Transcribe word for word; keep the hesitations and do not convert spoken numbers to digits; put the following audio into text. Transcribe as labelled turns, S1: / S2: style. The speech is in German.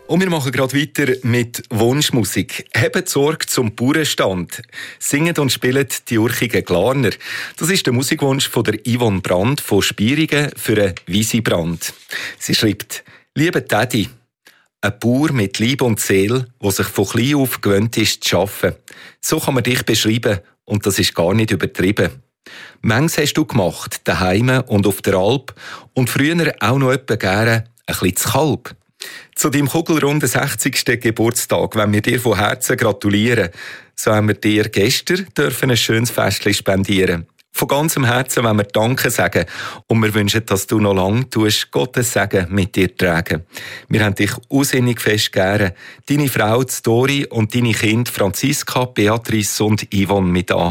S1: Und wir machen gerade weiter mit Wunschmusik. Hebt Sorge zum Bauernstand. Singen und spielen die urchigen Glarner. Das ist der Musikwunsch von der Yvonne Brand von Spierigen für einen Wisi-Brand. Sie schreibt: Lieber Teddy, ein Bauer mit Liebe und Seele, der sich von klein auf gewöhnt ist zu arbeiten. So kann man dich beschreiben und das ist gar nicht übertrieben. Manches hast du gemacht, daheim und auf der Alp und früher auch noch etwa gerne ein bisschen zu Kalb. Zu deinem kugelrunden sechzigsten Geburtstag wollen wir dir von Herzen gratulieren. So haben wir dir gestern dürfen ein schönes Festchen spendieren. Von ganzem Herzen wollen wir Danke sagen und wir wünschen, dass du noch lange tust Gottes Segen mit dir tragen. Wir haben dich aussinnig fest gern. Deine Frau Dori und deine Kinder Franziska, Beatrice und Yvonne mit an.